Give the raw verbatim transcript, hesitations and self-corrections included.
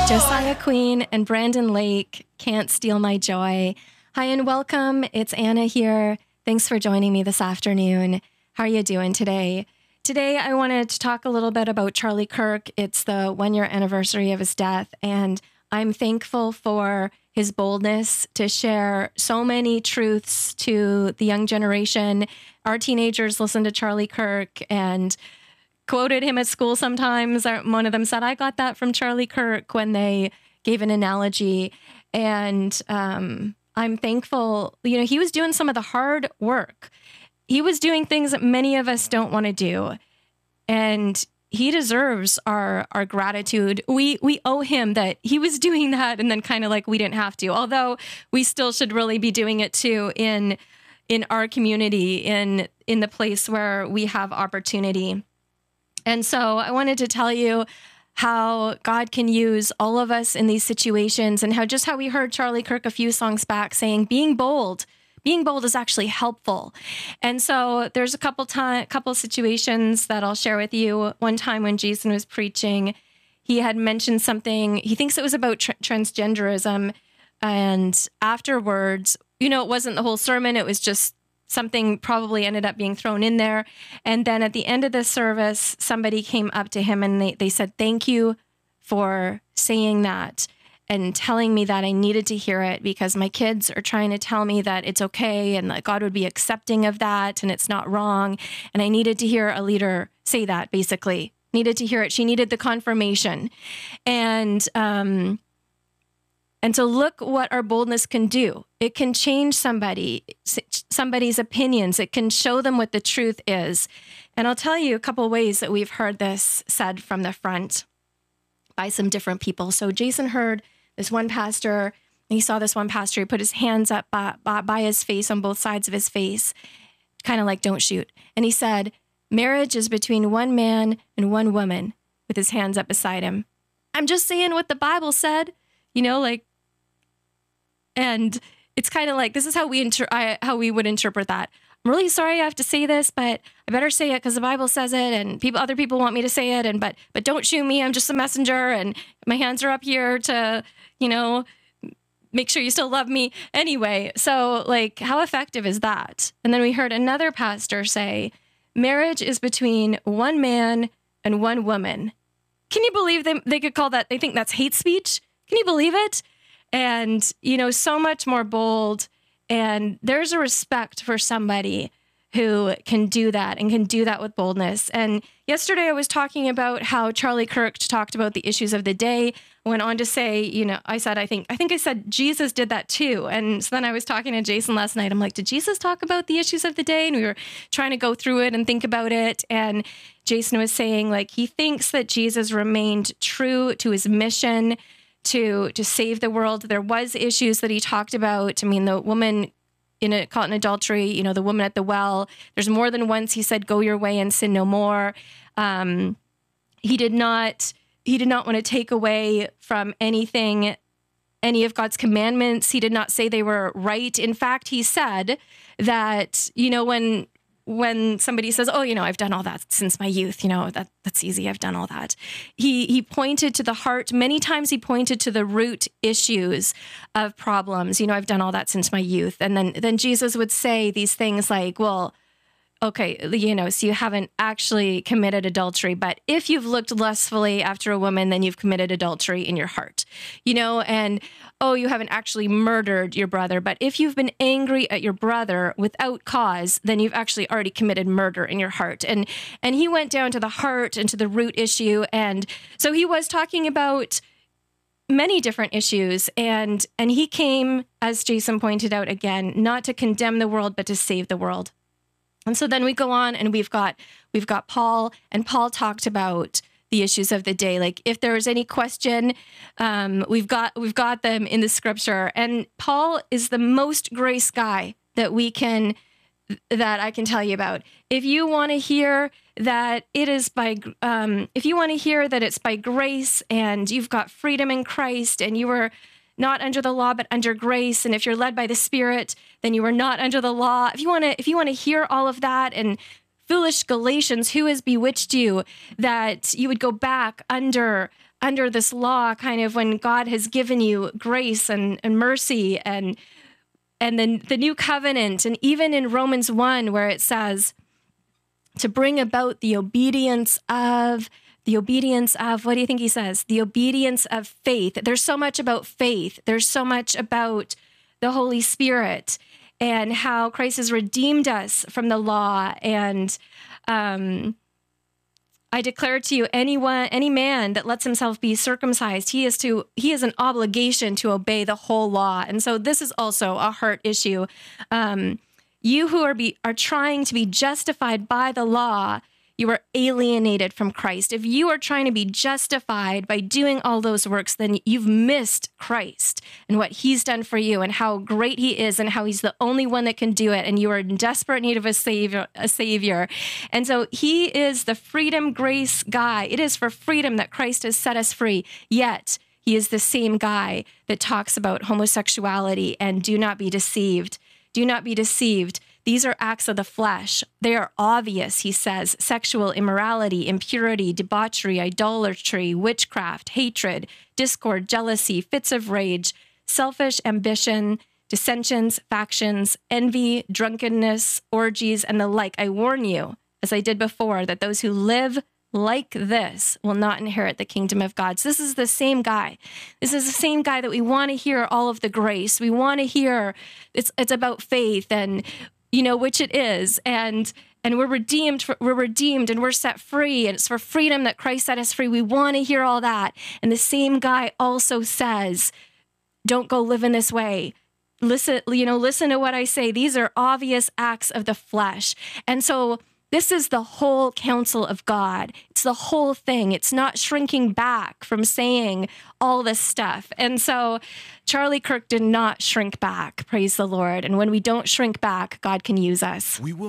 Josiah Queen and Brandon Lake, Can't Steal My Joy. Hi and welcome. It's Anna here. Thanks for joining me this afternoon. How are you doing today? Today, I wanted to talk a little bit about Charlie Kirk. It's the one-year anniversary of his death, and I'm thankful for his boldness to share so many truths to the young generation. Our teenagers listen to Charlie Kirk and quoted him at school sometimes. One of them said, I got that from Charlie Kirk when they gave an analogy. And um, I'm thankful, you know, he was doing some of the hard work. He was doing things that many of us don't want to do. And he deserves our our gratitude. We we owe him that he was doing that and then kind of like we didn't have to. Although we still should really be doing it too in in our community, in in the place where we have opportunity. And so I wanted to tell you how God can use all of us in these situations, and how just how we heard Charlie Kirk a few songs back saying, being bold, being bold is actually helpful. And so there's a couple time, couple situations that I'll share with you. One time when Jason was preaching, he had mentioned something, he thinks it was about tra- transgenderism. And afterwards, you know, it wasn't the whole sermon, it was just something probably ended up being thrown in there. And then at the end of the service, somebody came up to him and they, they said, thank you for saying that and telling me that I needed to hear it, because my kids are trying to tell me that it's okay and that God would be accepting of that and it's not wrong. And I needed to hear a leader say that, basically. Needed to hear it. She needed the confirmation. And, um, And so look what our boldness can do. It can change somebody, somebody's opinions. It can show them what the truth is. And I'll tell you a couple ways that we've heard this said from the front by some different people. So Jason heard this one pastor, he saw this one pastor, he put his hands up by, by, by his face, on both sides of his face, kind of like, don't shoot. And he said, marriage is between one man and one woman, with his hands up beside him. I'm just saying what the Bible said, you know, like, and it's kind of like, this is how we inter- I, how we would interpret that. I'm really sorry I have to say this, but I better say it because the Bible says it, and people, other people want me to say it, and but but don't shoot me. I'm just a messenger, and my hands are up here to, you know, make sure you still love me anyway. So, like, how effective is that? And then we heard another pastor say, marriage is between one man and one woman. Can you believe they they could call that? They think that's hate speech. Can you believe it? And, you know, so much more bold. And there's a respect for somebody who can do that and can do that with boldness. And yesterday I was talking about how Charlie Kirk talked about the issues of the day. I went on to say, you know, I said, I think, I think I said Jesus did that too. And so then I was talking to Jason last night. I'm like, did Jesus talk about the issues of the day? And we were trying to go through it and think about it. And Jason was saying, like, he thinks that Jesus remained true to his mission to to save the world. There was issues that he talked about. I mean, the woman in a, caught in adultery, you know, the woman at the well, there's more than once he said, go your way and sin no more. Um, he did not, he did not want to take away from anything, any of God's commandments. He did not say they were right. In fact, he said that, you know, when when somebody says, oh, you know, I've done all that since my youth, you know, that that's easy. I've done all that. He he pointed to the heart. Many times he pointed to the root issues of problems. You know, I've done all that since my youth. And then, then Jesus would say these things like, well, okay, you know, so you haven't actually committed adultery, but if you've looked lustfully after a woman, then you've committed adultery in your heart, you know, and, oh, you haven't actually murdered your brother, but if you've been angry at your brother without cause, then you've actually already committed murder in your heart. And, and he went down to the heart and to the root issue. And so he was talking about many different issues. And, and he came, as Jason pointed out again, not to condemn the world, but to save the world. And so then we go on and we've got we've got Paul, and Paul talked about the issues of the day. Like, if there was any question, um, we've got we've got them in the scripture. And Paul is the most grace guy that we can that I can tell you about. If you want to hear that it is by um, if you want to hear that it's by grace and you've got freedom in Christ and you were not under the law, but under grace. And if you're led by the Spirit, then you are not under the law. If you want to, if you want to hear all of that, and foolish Galatians, who has bewitched you, that you would go back under under this law, kind of when God has given you grace and, and mercy and and then the new covenant, and even in Romans one where it says to bring about the obedience of the obedience of, what do you think he says? The obedience of faith. There's so much about faith. There's so much about the Holy Spirit and how Christ has redeemed us from the law. And um, I declare to you, anyone, any man that lets himself be circumcised, he is to he has an obligation to obey the whole law. And so this is also a heart issue. Um, you who are be are trying to be justified by the law, you are alienated from Christ. If you are trying to be justified by doing all those works, then you've missed Christ and what he's done for you and how great he is and how he's the only one that can do it. And you are in desperate need of a savior, a savior. And so he is the freedom grace guy. It is for freedom that Christ has set us free. Yet he is the same guy that talks about homosexuality and do not be deceived. Do not be deceived. These are acts of the flesh. They are obvious, he says: sexual immorality, impurity, debauchery, idolatry, witchcraft, hatred, discord, jealousy, fits of rage, selfish ambition, dissensions, factions, envy, drunkenness, orgies, and the like. I warn you, as I did before, that those who live like this will not inherit the kingdom of God. So this is the same guy. This is the same guy that we want to hear all of the grace. We want to hear it's it's about faith, and you know, which it is, and and we're redeemed, for, we're redeemed, and we're set free, and it's for freedom that Christ set us free. We want to hear all that. And the same guy also says, don't go living this way. Listen, you know, listen to what I say. These are obvious acts of the flesh. And so this is the whole counsel of God. It's the whole thing. It's not shrinking back from saying all this stuff. And so Charlie Kirk did not shrink back, praise the Lord. And when we don't shrink back, God can use us. We will